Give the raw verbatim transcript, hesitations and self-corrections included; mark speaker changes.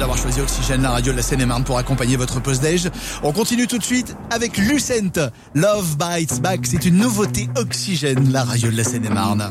Speaker 1: d'avoir choisi Oxygène, la radio de la Seine-et-Marne, pour accompagner votre pause-déj. On continue tout de suite avec Lucent. Love Bites Back. C'est une nouveauté Oxygène, la radio de la Seine-et-Marne.